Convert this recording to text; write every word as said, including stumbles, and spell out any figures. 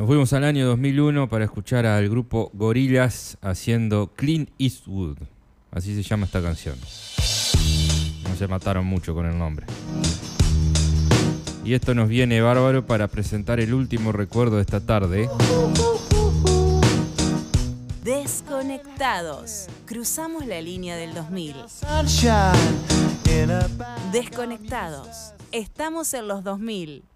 Nos fuimos al año dos mil uno para escuchar al grupo Gorillaz haciendo Clint Eastwood. Así se llama esta canción. No se mataron mucho con el nombre. Y esto nos viene bárbaro para presentar el último recuerdo de esta tarde. Desconectados. Cruzamos la línea del dos mil. Desconectados. Estamos en los dos mil.